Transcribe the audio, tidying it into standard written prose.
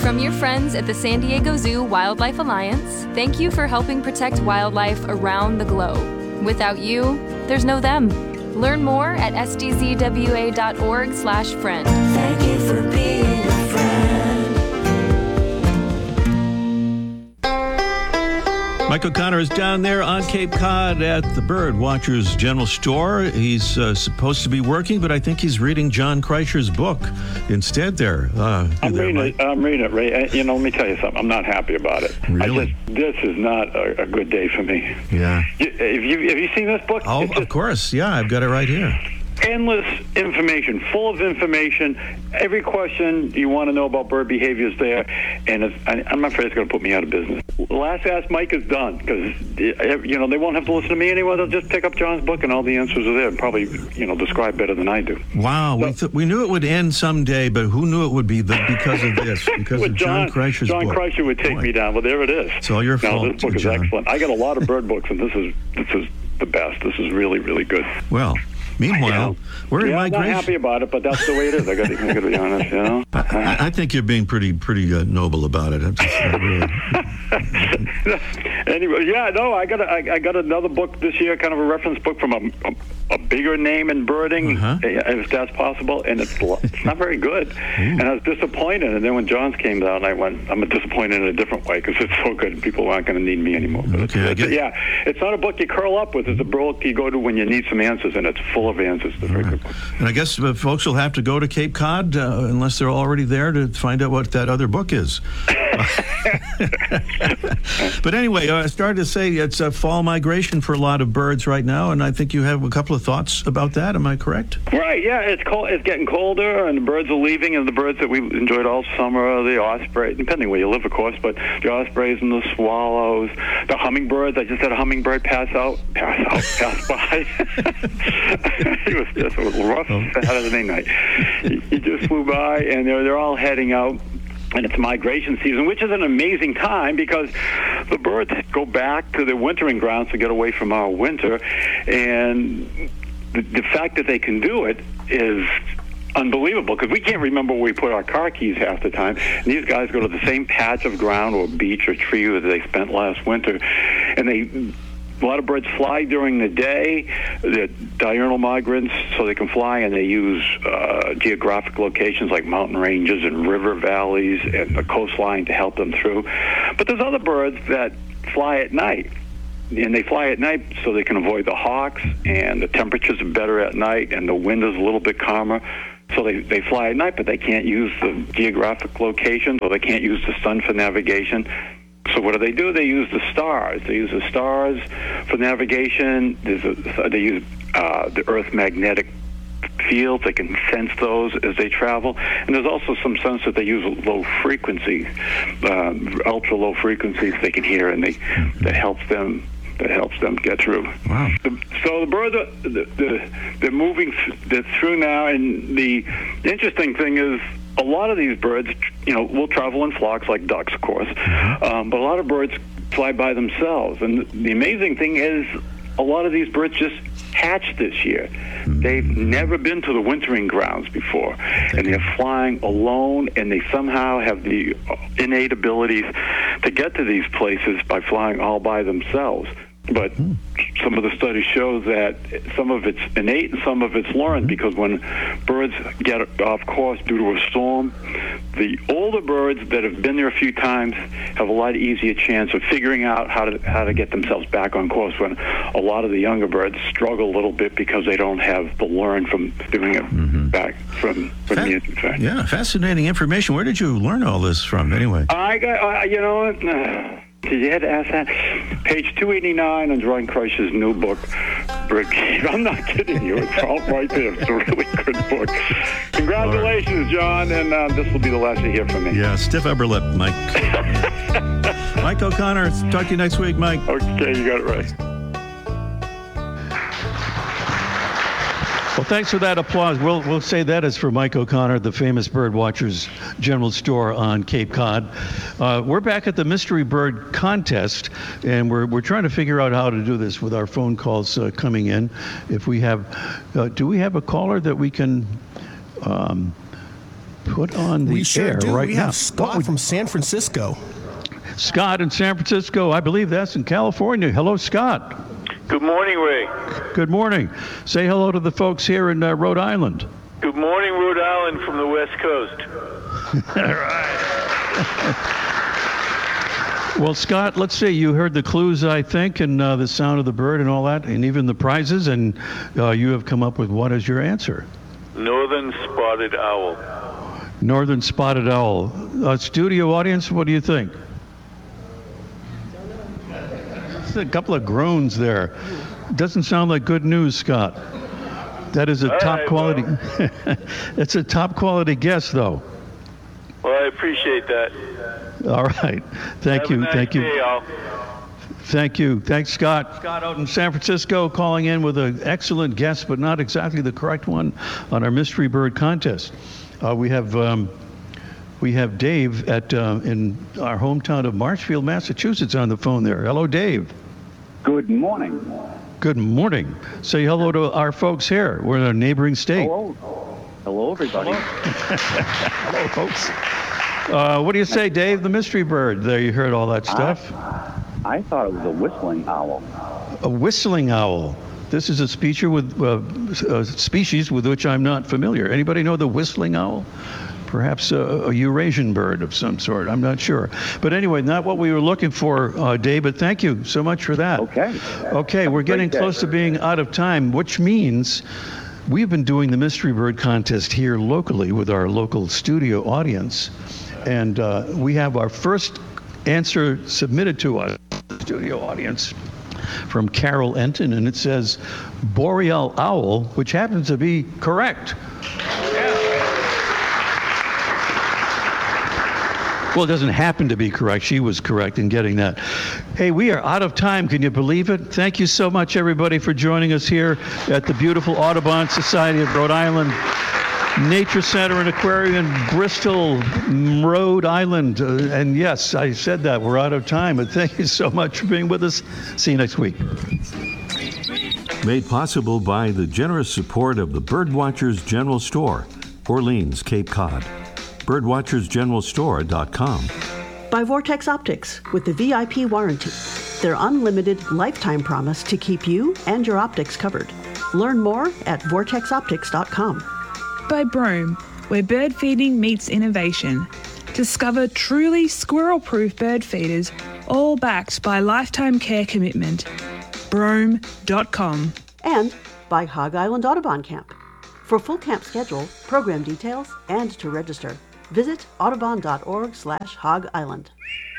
From your friends at the San Diego Zoo Wildlife Alliance, thank you for helping protect wildlife around the globe. Without you, there's no them. Learn more at sdzwa.org/friend. Thank you for being a friend. Mike O'Connor is down there on Cape Cod at the Bird Watchers General Store. He's supposed to be working, but I think he's reading John Kreischer's book instead there. I'm reading it, Ray. You know, let me tell you something. I'm not happy about it. Really? This is not a good day for me. Yeah. Have you seen this book? Oh, of course. Yeah, I've got it right here. Endless information, full of information. Every question you want to know about bird behavior is there, and I'm afraid it's going to put me out of business. Last Ask Mike is done because they won't have to listen to me anymore. They'll just pick up John's book, and all the answers are there, and probably describe better than I do. Wow, we knew it would end someday, but who knew it would be because of this? Because of John Kreischer's book. John Kreischer would take me down. Well, there it is. It's all your fault. No, this book is excellent. I got a lot of bird books, and this is the best. This is really, really good. Well. Meanwhile, we're in migration. I'm not happy about it, but that's the way it is. I got to be honest, you know. I think you're being pretty noble about it. Anyway, I got another book this year, kind of a reference book from a bigger name in birding, if that's possible, and it's not very good. And I was disappointed. And then when John's came down, I went, I'm disappointed in a different way because it's so good. People aren't going to need me anymore. It's not a book you curl up with. It's a book you go to when you need some answers, and it's full of answers. It's a very good book. And I guess folks will have to go to Cape Cod unless they're already there to find out what that other book is. But anyway, I started to say it's a fall migration for a lot of birds right now, and I think you have a couple of thoughts about that. Am I correct? Right, yeah. It's cold. It's getting colder, and the birds are leaving, and the birds that we enjoyed all summer are the osprey, depending where you live, of course, but the ospreys and the swallows, the hummingbirds. I just had a hummingbird pass by. It was just a rough Saturday night. He just flew by, and they're all heading out. And it's migration season, which is an amazing time because the birds go back to their wintering grounds to get away from our winter. And the fact that they can do it is unbelievable because we can't remember where we put our car keys half the time. And these guys go to the same patch of ground or beach or tree that they spent last winter. And a lot of birds fly during the day. They're diurnal migrants, so they can fly, and they use geographic locations like mountain ranges and river valleys and the coastline to help them through. But there's other birds that fly at night, and they fly at night so they can avoid the hawks, and the temperatures are better at night, and the wind is a little bit calmer. So they fly at night, but they can't use the geographic locations, or they can't use the sun for navigation. So what do? They use the stars. They use the stars for navigation. They use the Earth magnetic fields. They can sense those as they travel. And there's also some sense that they use low frequencies, ultra low frequencies they can hear, and that helps them get through. Wow. So the birds they're moving through now, and the interesting thing is, a lot of these birds, will travel in flocks like ducks, of course, but a lot of birds fly by themselves. And the amazing thing is a lot of these birds just hatched this year. They've never been to the wintering grounds before, and they're flying alone, and they somehow have the innate abilities to get to these places by flying all by themselves. But some of the studies show that some of it's innate and some of it's learned, because when birds get off course due to a storm, the older birds that have been there a few times have a lot easier chance of figuring out how to get themselves back on course, when a lot of the younger birds struggle a little bit because they don't have the learn from doing it back from the inside. Yeah, fascinating information. Where did you learn all this from, anyway? I got, you had to ask that. Page 289 on John Kreischer's new book, Brigade. I'm not kidding you. It's all right there. It's a really good book. Congratulations, John, and this will be the last you hear from me. Yeah, stiff upper lip, Mike. Mike O'Connor, talk to you next week, Mike. Okay, you got it right. Well, thanks for that applause. We'll say that is for Mike O'Connor, the famous Bird Watchers General Store on Cape Cod. We're back at the Mystery Bird Contest, and we're trying to figure out how to do this with our phone calls coming in. If we have, do we have a caller that we can put on the We sure air do. right We now. have Scott from San Francisco. Scott in San Francisco. I believe that's in California. Hello, Scott. Good morning, Ray. Good morning. Say hello to the folks here in Rhode Island. Good morning, Rhode Island from the West Coast. All right. Well, Scott, let's see. You heard the clues, I think, and the sound of the bird and all that, and even the prizes, and you have come up with what is your answer? Northern spotted owl. Northern spotted owl. Studio audience, what do you think? A couple of groans there. Doesn't sound like good news, Scott. That is a top quality. It's a top quality guess, though. Well, I appreciate that. All right. Thank you. Have a nice Thank you. day, all. Thank you. Thanks, Scott. Scott out in San Francisco calling in with an excellent guess, but not exactly the correct one on our mystery bird contest. We have Dave at in our hometown of Marshfield, Massachusetts, on the phone there. Hello, Dave. Good morning. Good morning. Say hello to our folks here. We're in a neighboring state. Hello. Hello, everybody. Hello, folks. What do you say, Dave, the mystery bird? There, you heard all that stuff. I thought it was a whistling owl. A whistling owl. This is a species with which I'm not familiar. Anybody know the whistling owl? Perhaps a Eurasian bird of some sort. I'm not sure. But anyway, not what we were looking for, Dave, but thank you so much for that. Okay. Okay, we're getting close to being out of time, which means we've been doing the Mystery Bird Contest here locally with our local studio audience. And we have our first answer submitted to us, the studio audience, from Carol Enton, and it says boreal owl, which happens to be correct. Well, it doesn't happen to be correct. She was correct in getting that. Hey, we are out of time. Can you believe it? Thank you so much, everybody, for joining us here at the beautiful Audubon Society of Rhode Island Nature Center and Aquarium in Bristol, Rhode Island. And yes, I said that. We're out of time. But thank you so much for being with us. See you next week. Made possible by the generous support of the Birdwatchers General Store, Orleans, Cape Cod. birdwatchersgeneralstore.com. By Vortex Optics with the VIP warranty, their unlimited lifetime promise to keep you and your optics covered. Learn more at vortexoptics.com. By Broome, where bird feeding meets innovation. Discover truly squirrel-proof bird feeders, all backed by lifetime care commitment. Broome.com. And by Hog Island Audubon Camp. For full camp schedule, program details, and to register, visit audubon.org/Hog Island.